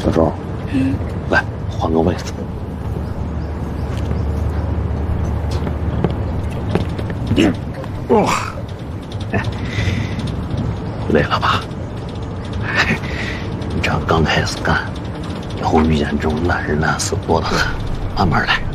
小周，来换个位子。哇，累了吧？你这刚开始干，以后遇见这种烂人烂事多得很，慢慢来。